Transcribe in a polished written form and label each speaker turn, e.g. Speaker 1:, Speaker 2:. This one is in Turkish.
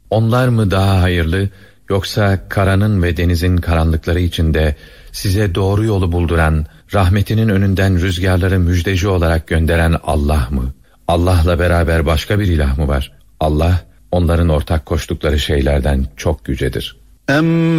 Speaker 1: Onlar mı daha hayırlı, yoksa karanın ve denizin karanlıkları içinde size doğru yolu bulduran, rahmetinin önünden rüzgarları müjdeci olarak gönderen Allah mı? Allah'la beraber başka bir ilah mı var? Allah, onların ortak koştukları şeylerden çok yücedir.